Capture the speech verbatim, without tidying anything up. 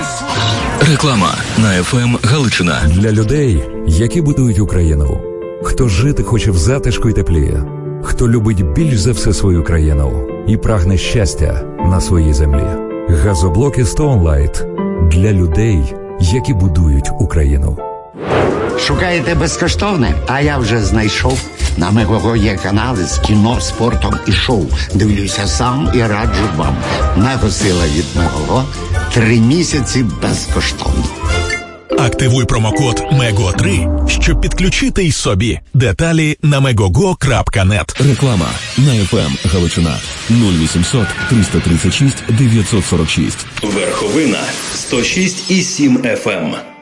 Реклама на еф ем Галичина. Для людей, які будують Україну. Хто жити хоче в затишку й теплі. Хто любить більш за все свою країну і прагне щастя на своїй землі. Газоблоки Stone Light для людей, які будують Україну. Шукаєте безкоштовне? А я вже знайшов. На Мегого є канали з кіно, спортом і шоу. Дивлюся сам і раджу вам. Мегосила від Мегого. Три місяці безкоштовно. Активуй промокод мего три, щоб підключити й собі. Деталі на мегого крапка нет. Реклама на еф ем Галичина. нуль вісімсот триста тридцять шість дев'ятсот сорок шість. Верховина сто шість і сім еф ем.